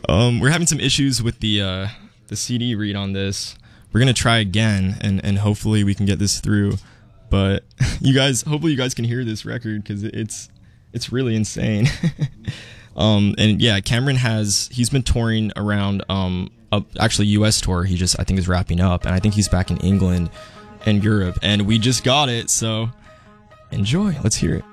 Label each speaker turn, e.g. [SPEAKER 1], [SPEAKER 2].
[SPEAKER 1] We're having some issues with the CD read on this. We're gonna try again, and hopefully we can get this through. But hopefully you guys can hear this record because it's really insane. And yeah, Cameron he's been touring around, actually US tour. I think is wrapping up, and I think he's back in England and Europe, and we just got it, so enjoy. Let's hear it.